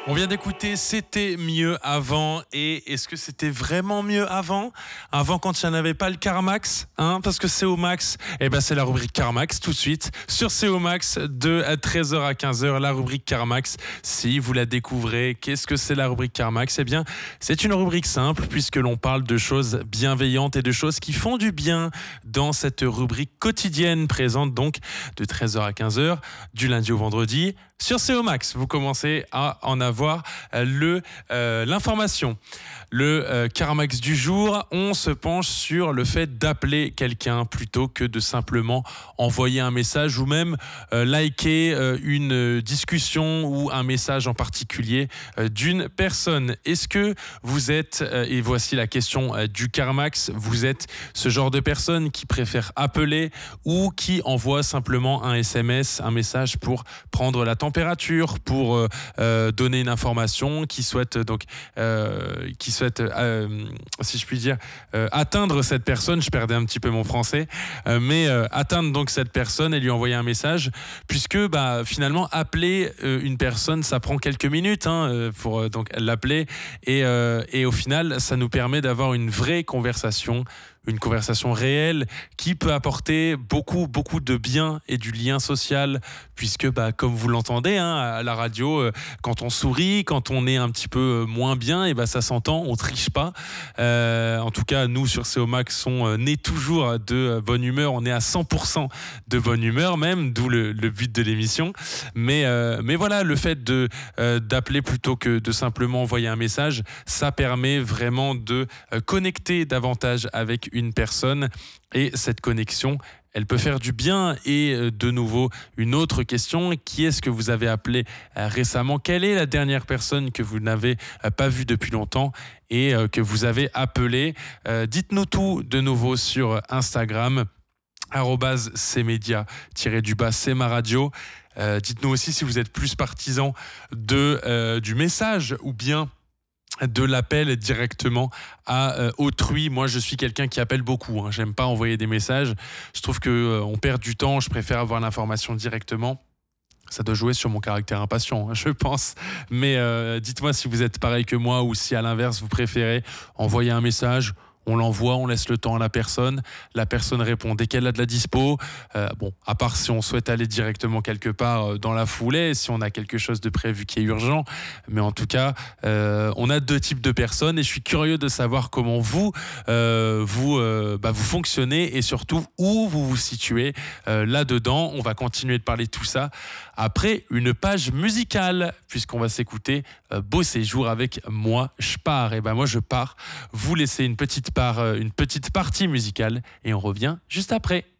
On vient d'écouter C'était mieux avant. Et est-ce que c'était vraiment mieux avant ? Avant, quand il n'y en avait pas le Carmax, parce que CO Max, c'est la rubrique Carmax tout de suite. Sur CO Max, de 13h à 15h, la rubrique Carmax. Si vous la découvrez, qu'est-ce que c'est la rubrique Carmax ? C'est une rubrique simple puisque l'on parle de choses bienveillantes et de choses qui font du bien dans cette rubrique quotidienne présente donc de 13h à 15h, du lundi au vendredi. Sur CO Max, vous commencez à en avoir l'information. Le Carmax du jour, on se penche sur le fait d'appeler quelqu'un plutôt que de simplement envoyer un message ou même liker une discussion ou un message en particulier d'une personne. Est-ce que vous êtes, et voici la question du Carmax, vous êtes ce genre de personne qui préfère appeler ou qui envoie simplement un SMS, un message pour prendre la température, pour donner une information, qui souhaite si je puis dire, atteindre cette personne, je perdais un petit peu mon français, mais atteindre donc cette personne et lui envoyer un message, puisque finalement appeler une personne, ça prend quelques minutes pour donc l'appeler et au final, ça nous permet d'avoir une vraie conversation. Une conversation réelle qui peut apporter beaucoup de bien et du lien social, puisque comme vous l'entendez à la radio, quand on sourit, quand on est un petit peu moins bien, ça s'entend, on triche pas. En tout cas, nous sur CO Max, on est toujours de bonne humeur, on est à 100% de bonne humeur même, d'où le but de l'émission. Mais voilà, le fait d'appeler plutôt que de simplement envoyer un message, ça permet vraiment de connecter davantage avec une personne, et cette connexion, elle peut faire du bien. Et de nouveau, une autre question, qui est-ce que vous avez appelé récemment ? Quelle est la dernière personne que vous n'avez pas vue depuis longtemps et que vous avez appelé ? Dites-nous tout de nouveau sur Instagram, @cmedia_, c'est ma radio. Dites-nous aussi si vous êtes plus partisan du message ou bien de l'appel directement à autrui. Moi, je suis quelqu'un qui appelle beaucoup. J'aime pas envoyer des messages. Je trouve qu'on perd du temps. Je préfère avoir l'information directement. Ça doit jouer sur mon caractère impatient, je pense. Mais dites-moi si vous êtes pareil que moi ou si à l'inverse, vous préférez envoyer un message. On l'envoie, on laisse le temps à la personne répond dès qu'elle a de la dispo. À part si on souhaite aller directement quelque part dans la foulée, si on a quelque chose de prévu qui est urgent. Mais en tout cas, on a deux types de personnes et je suis curieux de savoir comment vous fonctionnez et surtout où vous vous situez là-dedans. On va continuer de parler de tout ça après une page musicale, puisqu'on va s'écouter Beau séjour avec Moi je pars. Et moi je pars. Vous laissez une petite partie musicale et on revient juste après.